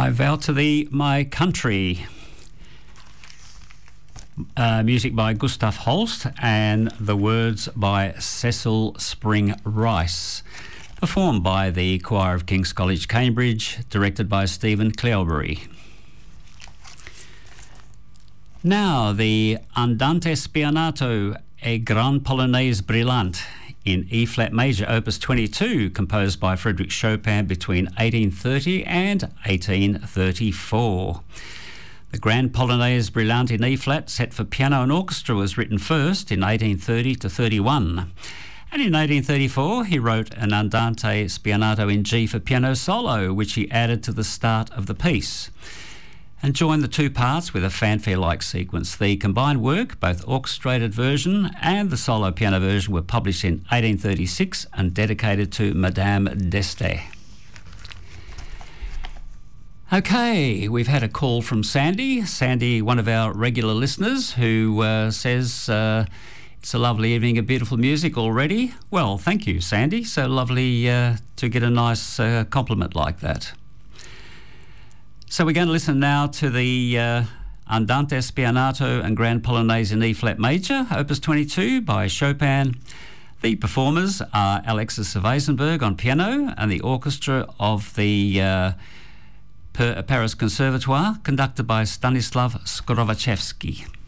I Vow to Thee, My Country. Music by Gustav Holst and the words by Cecil Spring Rice. Performed by the Choir of King's College, Cambridge, directed by Stephen Cleobury. Now, the Andante Spianato e Gran Polonaise Brillante in E-flat major, opus 22, composed by Frédéric Chopin between 1830 and 1834. The Grand Polonaise Brillante in E-flat, set for piano and orchestra, was written first in 1830 to 31. And in 1834, he wrote an Andante Spianato in G for piano solo, which he added to the start of the piece, and joined the two parts with a fanfare-like sequence. The combined work, both orchestrated version and the solo piano version, were published in 1836 and dedicated to Madame d'Este. Okay, we've had a call from Sandy. Sandy, one of our regular listeners, who says it's a lovely evening of beautiful music already. Well, thank you, Sandy. So lovely to get a nice compliment like that. So we're going to listen now to the Andante Spianato and Grand Polonaise in E-flat major, opus 22 by Chopin. The performers are Alexis of Eisenberg on piano and the orchestra of the Paris Conservatoire, conducted by Stanislav Skorovačevský.